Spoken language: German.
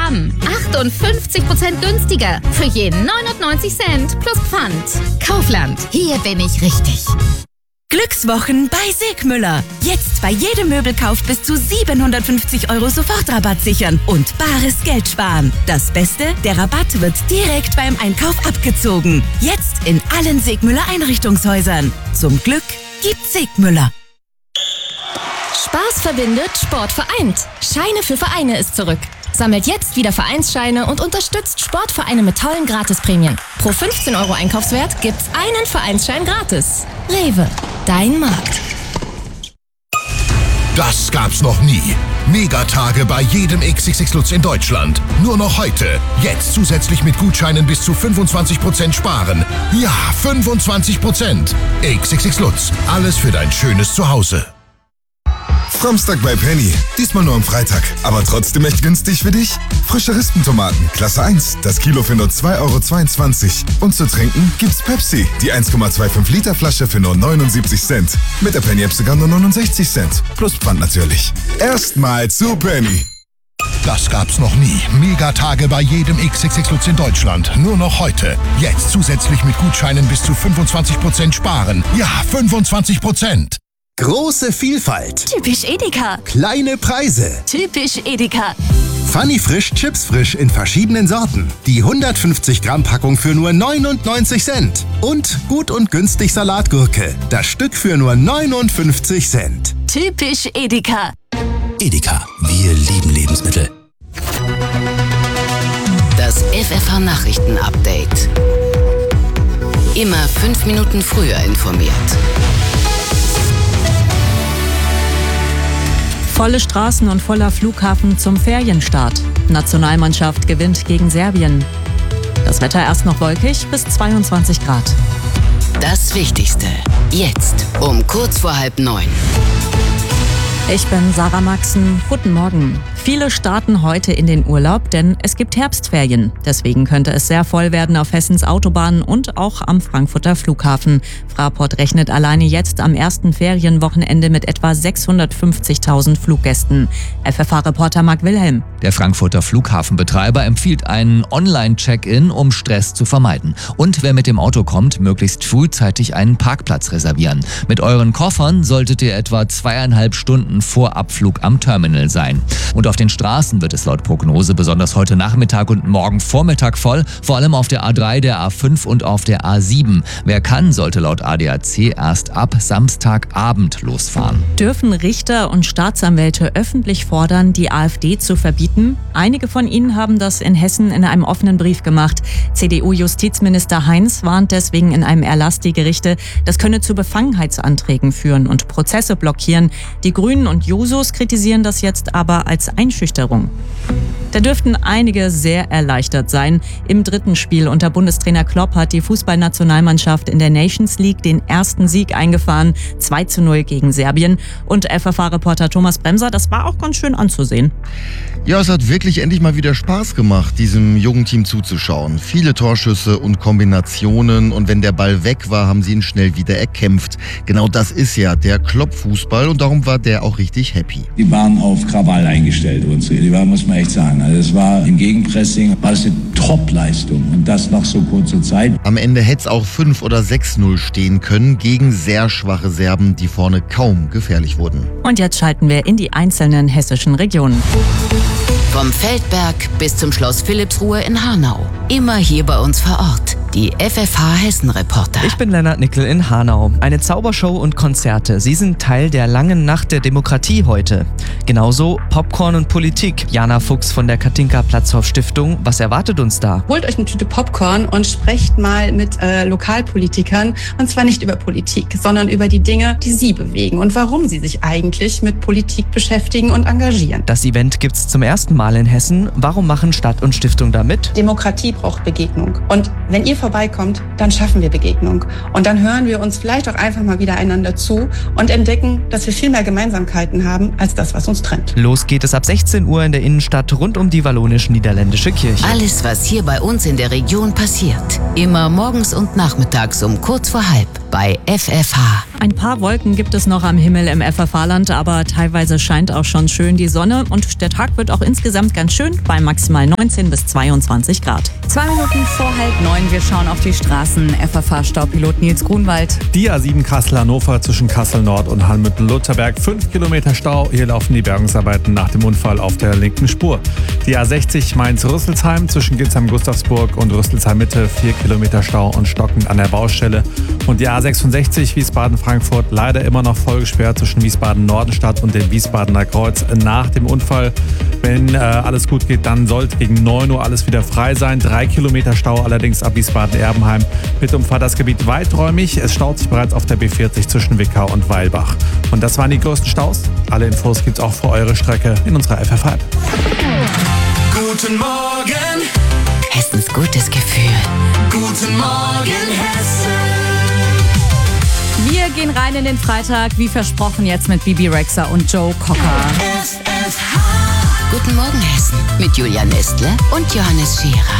an. 58% günstiger. Für jeden 99 Cent plus Pfand. Kaufland. Hier bin ich richtig. Glückswochen bei Sigmüller. Jetzt bei jedem Möbelkauf bis zu 750 € Sofortrabatt sichern und bares Geld sparen. Das Beste, der Rabatt wird direkt beim Einkauf abgezogen. Jetzt in allen Sigmüller Einrichtungshäusern. Zum Glück gibt's Sigmüller. Spaß verbindet, Sport vereint. Scheine für Vereine ist zurück. Sammelt jetzt wieder Vereinsscheine und unterstützt Sportvereine mit tollen Gratisprämien. Pro 15 € Einkaufswert gibt's einen Vereinsschein gratis. Rewe, dein Markt. Das gab's noch nie. Megatage bei jedem XXX Lutz in Deutschland. Nur noch heute. Jetzt zusätzlich mit Gutscheinen bis zu 25% sparen. Ja, 25%. XXX Lutz. Alles für dein schönes Zuhause. Samstag bei Penny. Diesmal nur am Freitag. Aber trotzdem echt günstig für dich? Frische Rispentomaten, Klasse 1. Das Kilo für nur 2,22 €. Und zu trinken gibt's Pepsi. Die 1,25 Liter Flasche für nur 79 Cent. Mit der Penny-App sogar nur 69 Cent. Plus Pfand natürlich. Erstmal zu Penny. Das gab's noch nie. Megatage bei jedem XXX Lutz in Deutschland. Nur noch heute. Jetzt zusätzlich mit Gutscheinen bis zu 25% sparen. Ja, 25%. Große Vielfalt. Typisch Edeka. Kleine Preise. Typisch Edeka. Funny Frisch Chips Frisch in verschiedenen Sorten. Die 150 Gramm Packung für nur 99 Cent. Und gut und günstig Salatgurke. Das Stück für nur 59 Cent. Typisch Edeka. Edeka. Wir lieben Lebensmittel. Das FFH Nachrichten Update. Immer 5 Minuten früher informiert. Volle Straßen und voller Flughafen zum Ferienstart. Nationalmannschaft gewinnt gegen Serbien. Das Wetter erst noch wolkig bis 22 Grad. Das Wichtigste. Jetzt um kurz vor 8:30. Ich bin Sarah Maxen. Guten Morgen. Viele starten heute in den Urlaub, denn es gibt Herbstferien. Deswegen könnte es sehr voll werden auf Hessens Autobahnen und auch am Frankfurter Flughafen. Fraport rechnet alleine jetzt am ersten Ferienwochenende mit etwa 650.000 Fluggästen. FFH-Reporter Marc Wilhelm. Der Frankfurter Flughafenbetreiber empfiehlt einen Online-Check-in, um Stress zu vermeiden. Und wer mit dem Auto kommt, möglichst frühzeitig einen Parkplatz reservieren. Mit euren Koffern solltet ihr etwa 2,5 Stunden vor Abflug am Terminal sein. Und auf den Straßen wird es laut Prognose besonders heute Nachmittag und morgen Vormittag voll, vor allem auf der A3, der A5 und auf der A7. Wer kann, sollte laut ADAC erst ab Samstagabend losfahren. Dürfen Richter und Staatsanwälte öffentlich fordern, die AfD zu verbieten? Einige von ihnen haben das in Hessen in einem offenen Brief gemacht. CDU-Justizminister Heinz warnt deswegen in einem Erlass die Gerichte, das könne zu Befangenheitsanträgen führen und Prozesse blockieren. Die Grünen und Jusos kritisieren das jetzt aber als Einschüchterung. Da dürften einige sehr erleichtert sein. Im dritten Spiel unter Bundestrainer Klopp hat die Fußballnationalmannschaft in der Nations League den ersten Sieg eingefahren. 2:0 gegen Serbien. Und FFH-Reporter Thomas Bremser, das war auch ganz schön anzusehen. Ja, es hat wirklich endlich mal wieder Spaß gemacht, diesem jungen Team zuzuschauen. Viele Torschüsse und Kombinationen und wenn der Ball weg war, haben sie ihn schnell wieder erkämpft. Genau das ist ja der Klopp-Fußball und darum war der auch richtig happy. Die waren auf Krawall eingestellt, muss man echt sagen. Also es war im Gegenpressing, war es eine Top-Leistung und das nach so kurzer Zeit. Am Ende hätte es auch 5 oder 6:0 stehen können gegen sehr schwache Serben, die vorne kaum gefährlich wurden. Und jetzt schalten wir in die einzelnen hessischen Regionen. Vom Feldberg bis zum Schloss Philippsruhe in Hanau. Immer hier bei uns vor Ort. Die FFH Hessen-Reporter. Ich bin Lennart Nickel in Hanau. Eine Zaubershow und Konzerte. Sie sind Teil der langen Nacht der Demokratie heute. Genauso Popcorn und Politik. Jana Fuchs von der Katinka-Platzhoff-Stiftung. Was erwartet uns da? Holt euch eine Tüte Popcorn und sprecht mal mit Lokalpolitikern. Und zwar nicht über Politik, sondern über die Dinge, die sie bewegen und warum sie sich eigentlich mit Politik beschäftigen und engagieren. Das Event gibt's zum ersten Mal in Hessen. Warum machen Stadt und Stiftung da mit? Demokratie braucht Begegnung. Und wenn ihr vorbeikommt, dann schaffen wir Begegnung. Und dann hören wir uns vielleicht auch einfach mal wieder einander zu und entdecken, dass wir viel mehr Gemeinsamkeiten haben, als das, was uns trennt. Los geht es ab 16 Uhr in der Innenstadt rund um die Wallonisch-Niederländische Kirche. Alles, was hier bei uns in der Region passiert. Immer morgens und nachmittags um kurz vor halb bei FFH. Ein paar Wolken gibt es noch am Himmel im FFH-Land, aber teilweise scheint auch schon schön die Sonne und der Tag wird auch insgesamt ganz schön bei maximal 19 bis 22 Grad. 2 Minuten vor 8:30, wir schauen auf die Straßen. FFH-Staupilot Nils Grunwald. Die A7 Kassel-Hannover zwischen Kassel-Nord und Hallmütten-Lutherberg. 5 Kilometer Stau. Hier laufen die Bergungsarbeiten nach dem Unfall auf der linken Spur. Die A60 Mainz-Rüsselsheim zwischen Ginsheim-Gustavsburg und Rüsselsheim-Mitte. 4 Kilometer Stau und stockend an der Baustelle. Und die A66 Wiesbaden-Frankfurt leider immer noch voll gesperrt zwischen Wiesbaden-Nordenstadt und dem Wiesbadener Kreuz nach dem Unfall. Wenn alles gut geht, dann sollte gegen 9 Uhr alles wieder frei sein. 3 Kilometer Stau allerdings ab Wiesbaden-Erbenheim. Bitte umfahrt das Gebiet weiträumig. Es staut sich bereits auf der B40 zwischen Wickau und Weilbach. Und das waren die größten Staus. Alle Infos gibt's auch für eure Strecke in unserer FFH-App. Guten Morgen, Hessens gutes Gefühl. guten Morgen, Hessen. Wir gehen rein in den Freitag, wie versprochen jetzt mit Bibi Rexha und Joe Cocker. Guten Morgen, Hessen. Mit Julia Nestle und Johannes Scherer.